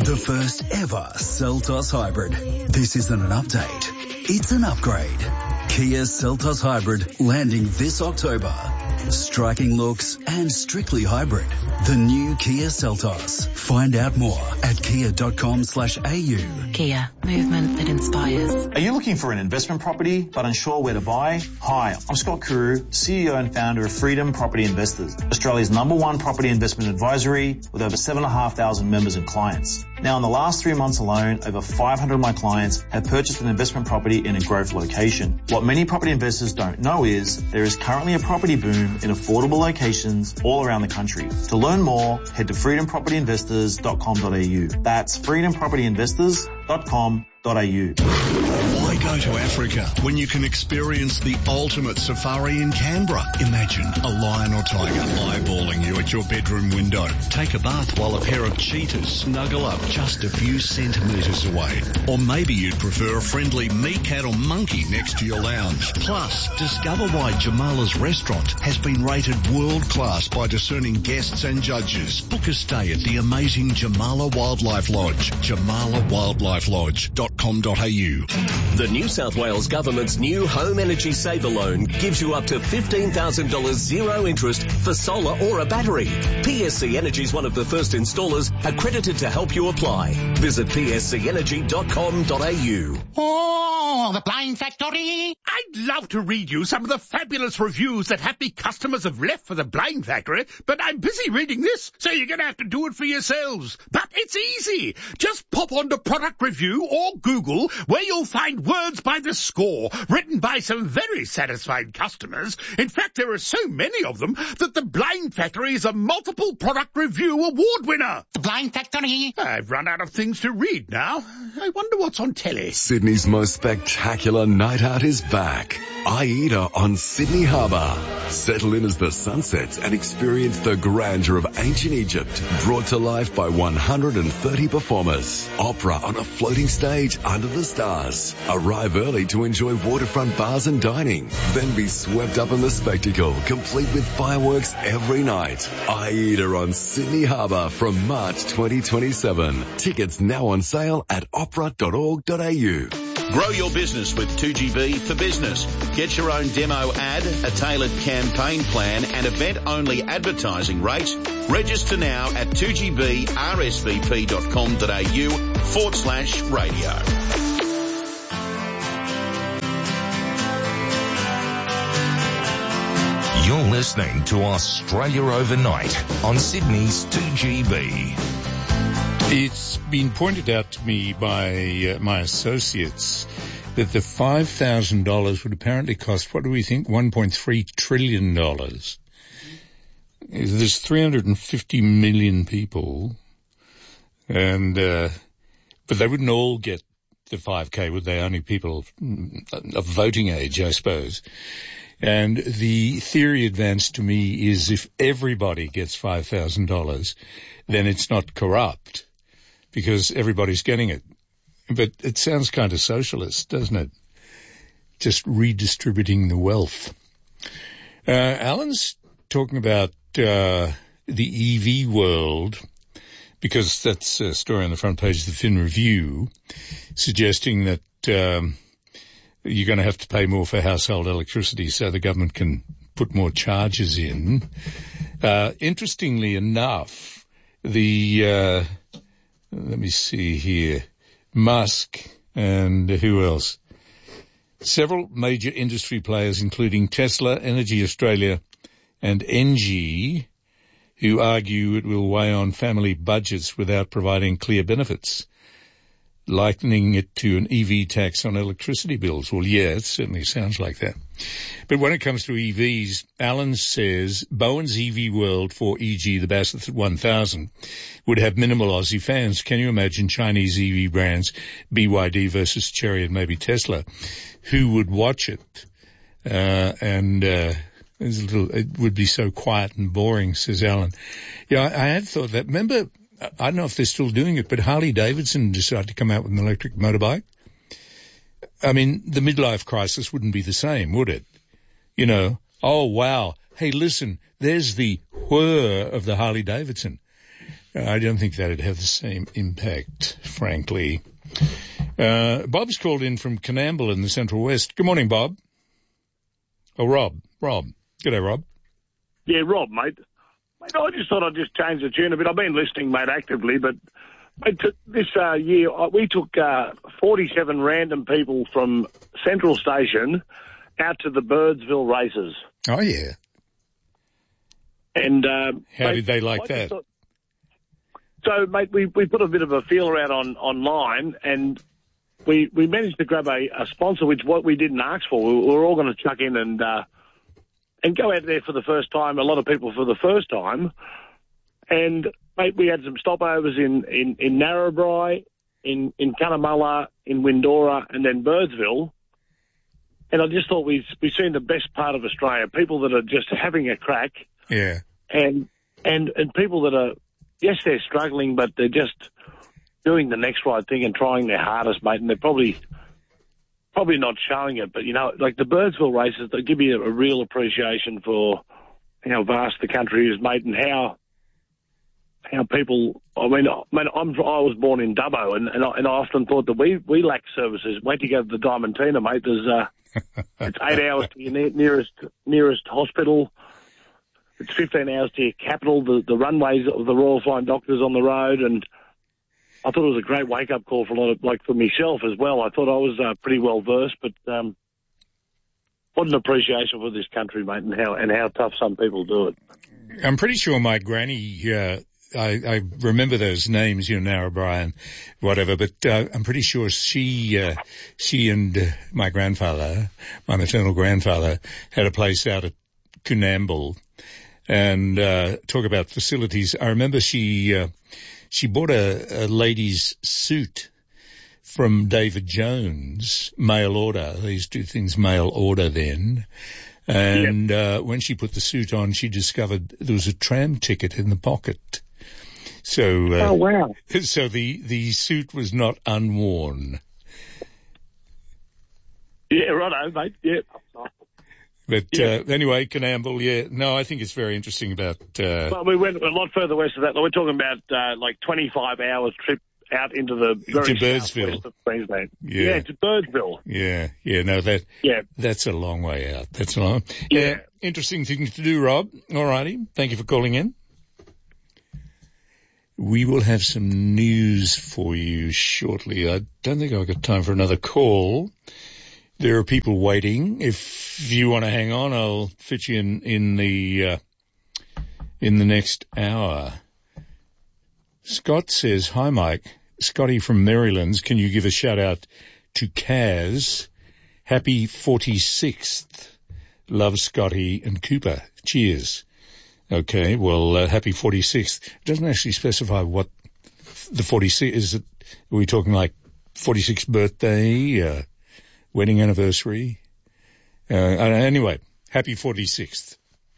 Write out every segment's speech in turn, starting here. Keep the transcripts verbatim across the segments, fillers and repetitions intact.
The first ever Seltos Hybrid. This isn't an update, it's an upgrade. Kia Seltos Hybrid landing this October. Striking looks and strictly hybrid. The new Kia Seltos. Find out more at kia.com slash AU. Kia, movement that inspires. Are you looking for an investment property but unsure where to buy? Hi, I'm Scott Kuru, C E O and founder of Freedom Property Investors, Australia's number one property investment advisory with over seven thousand five hundred members and clients. Now, in the last three months alone, over five hundred of my clients have purchased an investment property in a growth location. What many property investors don't know is there is currently a property boom in affordable locations all around the country. To learn more, head to freedom property investors dot com dot a u. That's freedom property investors dot com dot a u. Why go to Africa when you can experience the ultimate safari in Canberra? Imagine a lion or tiger eyeballing you at your bedroom window. Take a bath while a pair of cheetahs snuggle up just a few centimetres away. Or maybe you'd prefer a friendly meerkat or monkey next to your lounge. Plus, discover why Jamala's restaurant has been rated world class by discerning guests and judges. Book a stay at the amazing Jamala Wildlife Lodge, jamala wildlife lodge dot com dot a u. The New South Wales Government's new Home Energy Saver Loan gives you up to fifteen thousand dollars zero interest for solar or a battery. P S C Energy is one of the first installers accredited to help you apply. Visit p s c energy dot com dot a u. Oh, the Blind Factory! I'd love to read you some of the fabulous reviews that happy customers have left for the Blind Factory, but I'm busy reading this, so you're going to have to do it for yourselves. But it's easy. Just pop onto Product Review or Google, where you'll find words by the score, written by some very satisfied customers. In fact, there are so many of them that the Blind Factory is a multiple Product Review award winner. The Blind Factory? I've run out of things to read now. I wonder what's on telly. Sydney's most spectacular night out is back. AIDA on Sydney Harbour. Settle in as the sun sets and experience the grandeur of ancient Egypt, brought to life by one hundred thirty performers. Opera on a floating stage under the stars. Arrive early to enjoy waterfront bars and dining. Then be swept up in the spectacle, complete with fireworks every night. AIDA on Sydney Harbour from March twenty twenty-seven. Tickets now on sale at opera dot org dot a u. Grow your business with two G B for Business. Get your own demo ad, a tailored campaign plan and event-only advertising rates. Register now at two g b r s v p dot com dot a u forward slash radio. You're listening to Australia Overnight on Sydney's two G B. It's been pointed out to me by uh, my associates that the five thousand dollars would apparently cost, what do we think, one point three trillion dollars. There's three hundred fifty million people, and uh, but they wouldn't all get the five K, would they? Only people of voting age, I suppose. And the theory advanced to me is if everybody gets five thousand dollars, then it's not corrupt, because everybody's getting it. But it sounds kind of socialist, doesn't it? Just redistributing the wealth. Uh, Alan's talking about uh, the E V world, because that's a story on the front page of the Fin Review, suggesting that um, you're going to have to pay more for household electricity so the government can put more charges in. Uh, interestingly enough, the, uh, let me see here, Musk and who else? Several major industry players, including Tesla, Energy Australia, and Engie, who argue it will weigh on family budgets without providing clear benefits, likening it to an E V tax on electricity bills. Well, yeah, it certainly sounds like that. But when it comes to E Vs, Alan says Bowen's E V world, for example the Bassett one thousand, would have minimal Aussie fans. Can you imagine Chinese E V brands, B Y D versus Chery and maybe Tesla? Who would watch it? Uh, and uh, it's a little, it would be so quiet and boring, says Alan. Yeah, I, I had thought that. Remember, I don't know if they're still doing it, but Harley-Davidson decided to come out with an electric motorbike. I mean, the midlife crisis wouldn't be the same, would it? You know, oh, wow, hey, listen, there's the whir of the Harley-Davidson. I don't think that'd have the same impact, frankly. Uh, Bob's called in from Coonamble in the Central West. Good morning, Bob. Oh, Rob. Rob. G'day, Rob. Yeah, Rob, mate. Mate, I just thought I'd just change the tune a bit. I've been listening, mate, actively, but mate, this uh, year uh, we took uh, forty-seven random people from Central Station out to the Birdsville races. Oh, yeah. And uh, How mate, did they like I that? Thought, so, mate, we, we put a bit of a feeler out on online, and we we managed to grab a, a sponsor, which what we didn't ask for. We, we were all going to chuck in and uh, and go out there for the first time. A lot of people for the first time, and mate, we had some stopovers in in, in Narrabri, in in Cunnamulla, in Windora, and then Birdsville. And I just thought we've we've seen the best part of Australia. People that are just having a crack. Yeah. And and and people that are, yes, they're struggling, but they're just doing the next right thing and trying their hardest, mate. And they're probably probably not showing it. But, you know, like the Birdsville races, they give you a real appreciation for how vast the country is, mate, and how how people, I mean, I, mean I'm, I was born in Dubbo, and, and, I, and I often thought that we, we lack services. Wait to go to the Diamantina, mate. There's uh, it's eight hours to your ne- nearest nearest hospital. It's fifteen hours to your capital, the, the runways of the Royal Flying Doctors on the road, and I thought it was a great wake-up call for a lot of, like for myself as well. I thought I was uh, pretty well versed, but um, what an appreciation for this country, mate, and how and how tough some people do it. I'm pretty sure my granny, uh, I, I remember those names, you know, Narrabri and whatever, but uh, I'm pretty sure she, uh, she and uh, my grandfather, my maternal grandfather, had a place out at Coonamble. And uh talk about facilities. I remember she uh, she bought a, a lady's suit from David Jones, mail order. They used to do things mail order then. And yep. uh when she put the suit on, she discovered there was a tram ticket in the pocket. So uh, oh wow! So the the suit was not unworn. Yeah, righto, mate. Yeah. But yeah. uh, anyway, Coonamble, yeah. No, I think it's very interesting about... Uh, well, we went a lot further west of that. We're talking about uh, like twenty-five hours trip out into the very to Birdsville. Of Queensland. Yeah. yeah, to Birdsville. Yeah, yeah, no, that yeah. that's a long way out. That's a long... Yeah. Uh, interesting thing to do, Rob. All righty. Thank you for calling in. We will have some news for you shortly. I don't think I've got time for another call. There are people waiting. If you want to hang on, I'll fit you in, in the, uh, in the next hour. Scott says, hi, Mike. Scotty from Marylands. Can you give a shout out to Kaz? Happy forty-sixth. Love, Scotty and Cooper. Cheers. Okay. Well, uh, happy forty-sixth. It doesn't actually specify what the forty-sixth is. It, are we talking like forty-sixth birthday, uh, wedding anniversary. Uh, anyway, happy forty-sixth.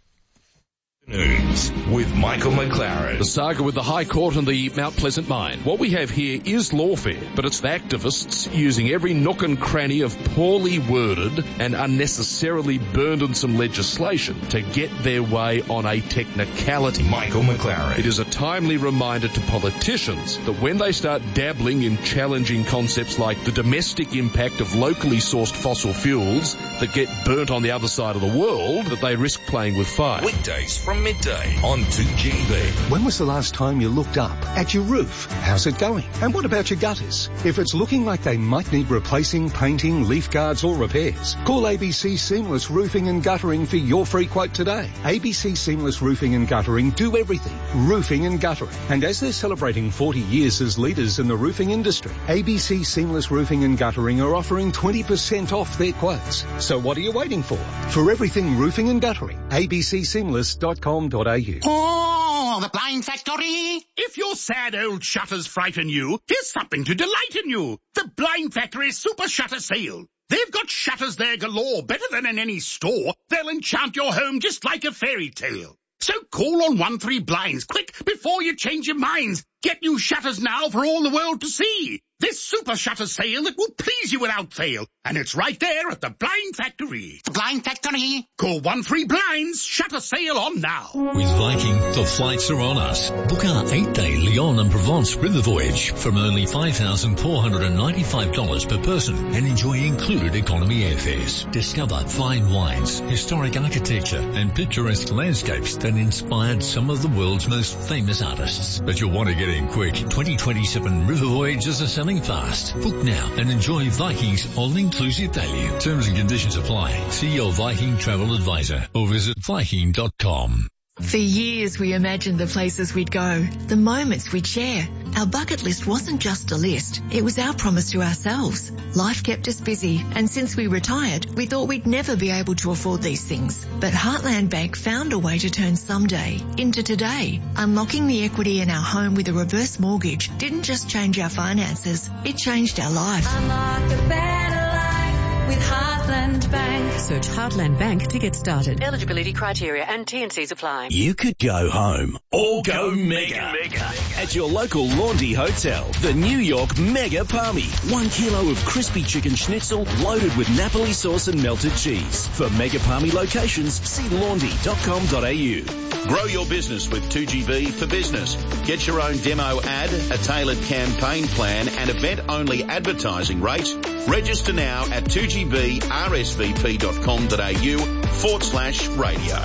News with Michael McLaren. The saga with the High Court and the Mount Pleasant mine. What we have here is lawfare, but it's the activists using every nook and cranny of poorly worded and unnecessarily burdensome legislation to get their way on a technicality. Michael McLaren. It is a timely reminder to politicians that when they start dabbling in challenging concepts like the domestic impact of locally sourced fossil fuels that get burnt on the other side of the world, that they risk playing with fire. Weekdays from midday on two G B. When was the last time you looked up at your roof? How's it going? And what about your gutters? If it's looking like they might need replacing, painting, leaf guards or repairs, call A B C Seamless Roofing and Guttering for your free quote today. A B C Seamless Roofing and Guttering do everything. Roofing and guttering. And as they're celebrating forty years as leaders in the roofing industry, A B C Seamless Roofing and Guttering are offering twenty percent off their quotes. So what are you waiting for? For everything roofing and guttering, a b c seamless dot com. Oh, the Blind Factory! If your sad old shutters frighten you, here's something to delight in you. The Blind Factory Super Shutter Sale. They've got shutters there galore, better than in any store. They'll enchant your home just like a fairy tale. So call on one three blinds, quick, before you change your minds. Get new shutters now for all the world to see. This super shutter sale that will please you without fail. And it's right there at the Blind Factory. The Blind Factory. Call one three blinds. Shutter sale on now. With Viking, the flights are on us. Book our eight-day Lyon and Provence river voyage from only five thousand four hundred ninety-five dollars per person and enjoy included economy airfares. Discover fine wines, historic architecture and picturesque landscapes that inspired some of the world's most famous artists. But you'll want to get in quick. twenty twenty-seven river voyages are selling fast. Book now and enjoy Viking's all-inclusive value. Terms and conditions apply. See your Viking travel advisor or visit viking dot com. For years we imagined the places we'd go, the moments we'd share. Our bucket list wasn't just a list, it was our promise to ourselves. Life kept us busy, and since we retired, we thought we'd never be able to afford these things. But Heartland Bank found a way to turn someday into today. Unlocking the equity in our home with a reverse mortgage didn't just change our finances, it changed our life. Unlock a better life with Heartland Bank. Search Heartland Bank to get started. Eligibility criteria and T and Cs apply. You could go home or go mega. mega at your local Laundry Hotel. The New York Mega Palmy. One kilo of crispy chicken schnitzel loaded with Napoli sauce and melted cheese. For Mega Palmy locations, see laundry dot com dot a u. Grow your business with two G B for business. Get your own demo ad, a tailored campaign plan and event-only advertising rates. Register now at two G B R S V P dot com dot a u forward slash radio.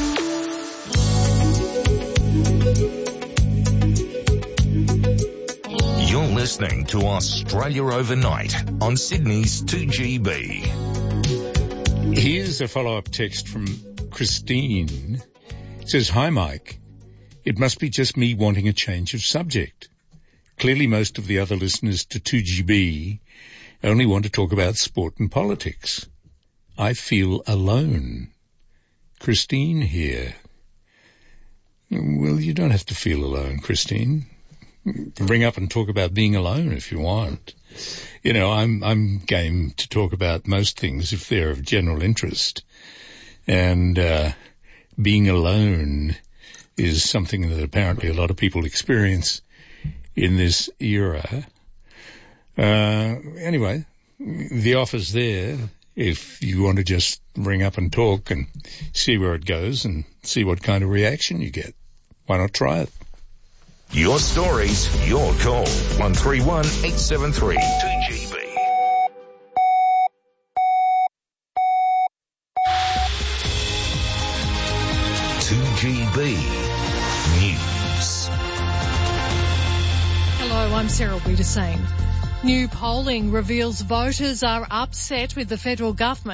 You're listening to Australia Overnight on Sydney's two G B. Here's a follow-up text from Christine. It says, "Hi, Mike. It must be just me wanting a change of subject. Clearly most of the other listeners to two G B only want to talk about sport and politics. I feel alone." Christine here. Well, you don't have to feel alone, Christine. Ring up and talk about being alone if you want. You know, I'm I'm game to talk about most things if they're of general interest. And uh being alone is something that apparently a lot of people experience in this era. Uh anyway, the offer's there if you want to just ring up and talk and see where it goes and see what kind of reaction you get. Why not try it? Your stories, your call. one three one eight seven three two G B. two G B News. Hello, I'm Sarah Wiedersane. New polling reveals voters are upset with the federal government